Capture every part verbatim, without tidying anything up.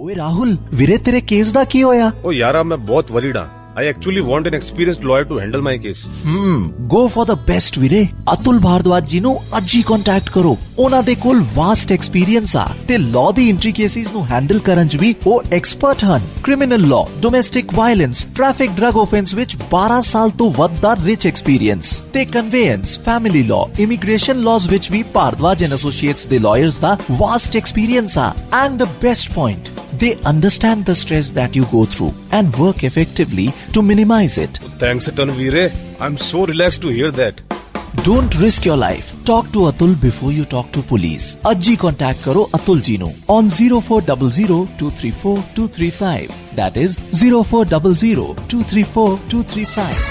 ओए राहुल, वीरे तेरे केस दा की होया? ओ यारा मैं बहुत वरीड हां. I actually want an experienced lawyer to handle my case. Hmm, go for the best ਵੀਰੇ. ਅਤੁਲ ਭਾਰਦਵਾਜ ਜੀ ਨੂੰ ਅੱਜ ਹੀ ਕੰਟੈਕਟ ਕਰੋ. ਉਹਨਾਂ ਦੇ ਕੋਲ ਵਾਸਟ ਐਕਸਪੀਰੀਅੰਸ ਆ ਤੇ ਲਾਅ ਦੀ ਇੰਟ੍ਰਿਕੇਸੀਜ਼ ਨੂੰ ਹੈਂਡਲ ਕਰਨ 'ਚ ਵੀ ਉਹ ਐਕਸਪਰਟ ਹਨ. Criminal law, domestic violence, traffic drug offence ਵਿੱਚ ਬਾਰਾਂ ਸਾਲ ਤੋਂ ਵੱਧ ਦਾ ਰਿਚ ਐਕਸਪੀਰੀਅੰਸ ਤੇ ਕਨਵੇਅੰਸ, ਫੈਮਿਲੀ ਲਾਅ, ਇਮੀਗ੍ਰੇਸ਼ਨ ਲਾਜ਼ ਵਿੱਚ ਵੀ ਭਾਰਦਵਾਜ ਐਂਡ ਐਸੋਸੀਏਟਸ ਦੇ ਲਾਇਰਸ ਦਾ ਵਾਸਟ ਐਕਸਪੀਰੀਅੰਸ ਆ. And the best point, they understand the stress that you go through and work effectively to minimize it. Thanks a ton, Veere. I'm so relaxed to hear that. Don't risk your life. Talk to Atul before you talk to police. Ajji contact karo Atul ji nu on zero four zero zero two three four two three five. That is zero four zero zero two three four two three five.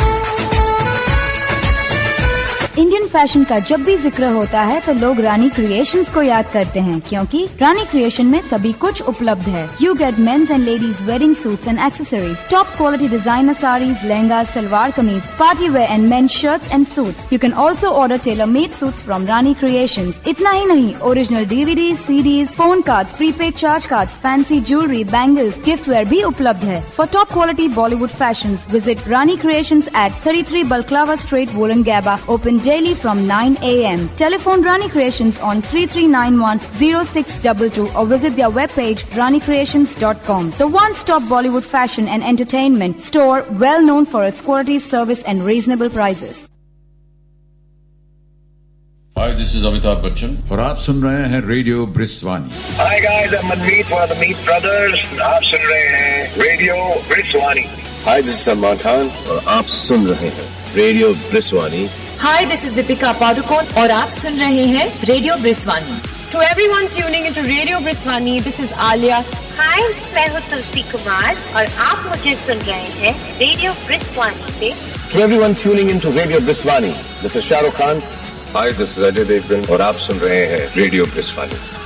Indian fashion का जब भी जिक्र होता है तो लोग रानी creations को याद करते हैं, क्योंकि रानी क्रिएशन में सभी कुछ उपलब्ध है. You get mains and ladies wedding suits and accessories, top quality designer saris, lehenga, salwar kameez, party wear and mains shirts and suits. You can also order tailor made suits from Rani creations. इतना ही नहीं, original DVD, CDs, phone cards, prepaid charge cards, fancy jewellery, bangles, gift where भी उपलब्ध है. For top quality Bollywood fashions visit Rani creations eight thirty-three Balclava Street, Wollongabba. Open daily from nine a m Telephone Rani Creations on three three nine one zero six two two or visit their webpage rani creations dot com. The one-stop Bollywood fashion and entertainment store, well known for its quality, service and reasonable prices. Hi, this is Amitabh Bachchan और आप सुन रहे हैं radio ब्रिस्वानी. Hi guys, I'm Manmeet for the Meet Brothers. आप सुन रहे हैं radio ब्रिस्वानी. Hi, this is Salman Khan और आप सुन रहे हैं radio ब्रिस्वानी. Hi, this is Deepika Padukone और आप सुन रहे हैं radio ब्रिस्वानी. To everyone tuning into Radio Briswani, this is Alia. Hi, मैं हूँ तुलसी कुमार और आप मुझे सुन रहे हैं रेडियो ब्रिस्वानी से. To everyone tuning into Radio Briswani, this is Shah Rukh Khan. Hi, this is Ajay Devgan और आप सुन रहे हैं रेडियो ब्रिस्वानी.